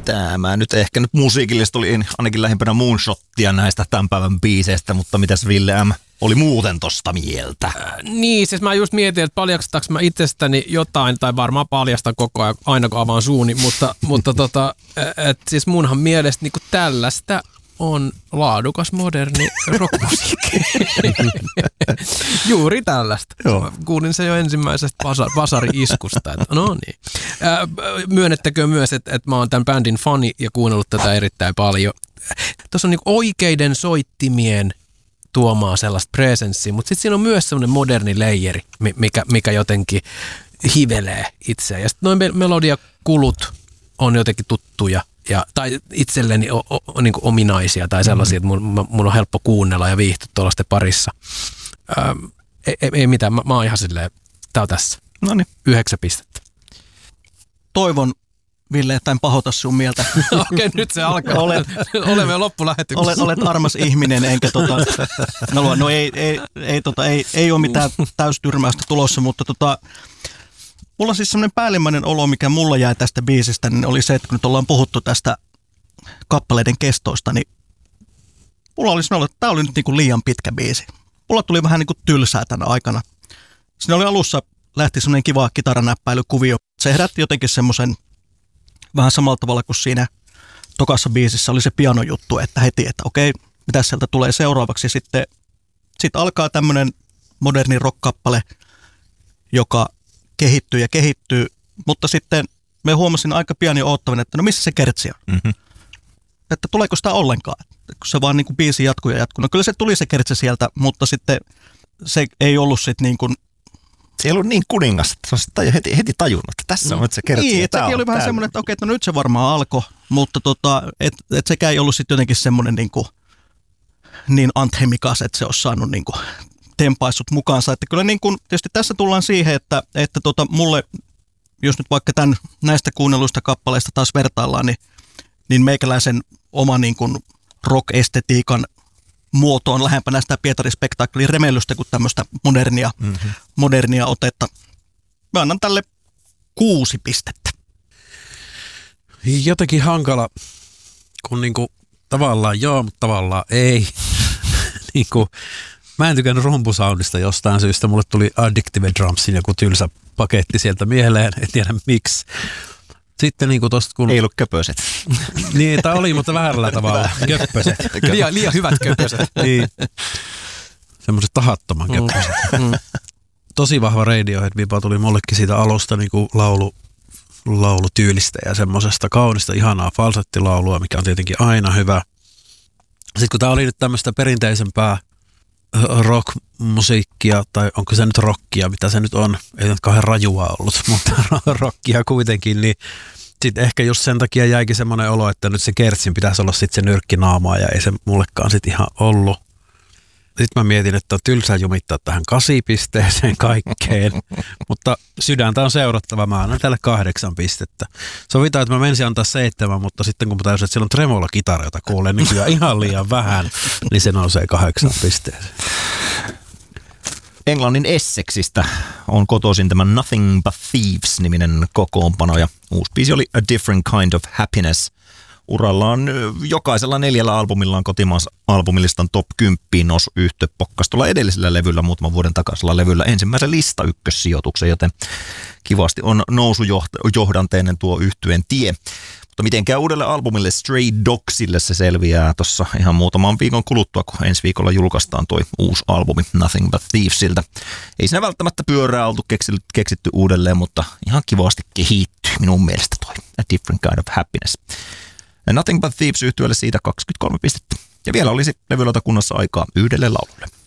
Tämä nyt ehkä musiikillisesti oli ainakin lähimpänä Moonshottia näistä tämän päivän biiseistä, mutta mitäs Ville M. oli muuten tosta mieltä? Niin, siis mä just mietin, että paljastaks mä itsestäni jotain, tai varmaan paljastan koko ajan, aina kun avaan suuni, mutta siis munhan mielestä niinku tällaista on laadukas, moderni rockmusiikki. Juuri tällaista. Joo. Kuulin se jo ensimmäisestä basari-iskusta. No niin. Myönnettäkö myös, että mä oon tämän bändin fani ja kuunnellut tätä erittäin paljon. Tuossa on niinku oikeiden soittimien tuomaa sellaista presenssiä, mutta sitten siinä on myös semmoinen moderni leijeri, mikä jotenkin hivelee itseään. Ja sitten noin melodiakulut on jotenkin tuttuja. Tai itselleni niin kuin ominaisia tai sellaisia, että mun on helppo kuunnella ja viihtyä tuollaisten parissa. Ei mitään, mä oon ihan silleen, tää on tässä. Noniin. 9 pistettä. Toivon, Ville, että en pahota sun mieltä. Okei, nyt se alkaa. Olemme jo loppulähetyksessä. Olet armas ihminen, enkä ei ole mitään täystyrmäystä tulossa, mutta mulla on siis semmoinen päällimmäinen olo, mikä mulla jäi tästä biisistä, niin oli se, että kun nyt ollaan puhuttu tästä kappaleiden kestoista, niin mulla oli sanonut, että tämä oli nyt niin kuin liian pitkä biisi. Mulla tuli vähän niin kuin tylsää tänä aikana. Siinä oli alussa, lähti semmoinen kiva kitaranäppäilykuvio. Se herätti jotenkin semmoisen vähän samalla tavalla kuin siinä tokassa biisissä oli se pianojuttu, että heti, että okei, mitä sieltä tulee seuraavaksi. Sitten alkaa tämmöinen moderni rock-kappale, joka kehittyy, mutta sitten me huomasin aika pian jo odottavana, että no missä se kertsi on? Mm-hmm. Että tuleeko sitä ollenkaan? Kun se vaan niin kuin biisi jatkuu. No kyllä se tuli se kertsi sieltä, mutta sitten se ei ollut sitten niin kuin... Se ei ollut niin kuningas, että se on heti tajunnut, että tässä on nyt se kertsi. Niin, että sekin oli vähän semmoinen, että okei, no nyt se varmaan alkoi, mutta et sekään ei ollut sitten jotenkin semmoinen niin anthemikas, että se olisi saanut niin kuin tempaissut mukaansa. Että kyllä niin kuin, tietysti tässä tullaan siihen, että mulle, jos nyt vaikka näistä kuunnelluista kappaleista taas vertaillaan, niin meikäläisen oma niin kuin rock-estetiikan muoto on lähempänä sitä Pietari-spektaakkelin remellystä kuin tämmöistä modernia otetta. Mä annan tälle 6 pistettä. Jotenkin hankala, kun niinku tavallaan joo, mutta tavallaan ei. Niinku, mä en tykännyt rumpusoundista jostain syystä. Mulle tuli Addictive Drumsin joku tylsä paketti sieltä mieleen, en tiedä miksi. Sitten niinku tosta kun... Ei ollut köpöset. Niin, tai oli, mutta väärällä tavalla. Köppöset. Liian hyvät köpöset. Niin. Semmoiset tahattoman köppöset. Tosi vahva Radiohead-vipa tuli mullekin siitä alusta niinku laulutyylistä ja semmoisesta kaunista, ihanaa falsettilaulua, mikä on tietenkin aina hyvä. Sitten kun tää oli nyt tämmöistä perinteisempää rockmusiikkia, tai onko se nyt rockia, mitä se nyt on, ei nyt kauhean rajua ollut, mutta rockia kuitenkin, niin sitten ehkä just sen takia jäikin semmoinen olo, että nyt se kertsin pitäisi olla sitten se nyrkkinaamaa, ja ei se mullekaan sitten ihan ollut. Sitten mä mietin, että on tylsää jumittaa tähän 8 pisteeseen kaikkeen, mutta sydäntä on seurattava. Mä annan tälle 8 pistettä. Sovitaan, että mä menisin antaa 7, mutta sitten kun mä täysin, että siellä on tremola-kitara, jota kuulee nykyään ihan liian vähän, niin se nousee 8 pisteeseen. Englannin Essexistä on kotoisin tämä Nothing But Thieves-niminen kokoonpano, ja uusi biisi oli A Different Kind of Happiness. Urallaan jokaisella 4 albumillaan kotimaassa albumillistan top 10 nousu yhtepokkastolla edellisellä levyllä, muutaman vuoden takaisella levyllä ensimmäisen lista ykkössijoituksen, joten kivasti on nousujohdanteinen tuo yhtyeen tie. Mutta miten käy uudelle albumille Stray Dogsille, se selviää tuossa ihan muutaman viikon kuluttua, kun ensi viikolla julkaistaan toi uusi albumi Nothing But Thievesiltä. Ei siinä välttämättä pyörää oltu keksitty uudelleen, mutta ihan kivasti kehittyy minun mielestä toi A Different Kind of Happiness. Nothing But Thieves -yhtyeelle siitä 23 pistettä. Ja vielä olisi levylautakunnassa aikaa 1 laululle.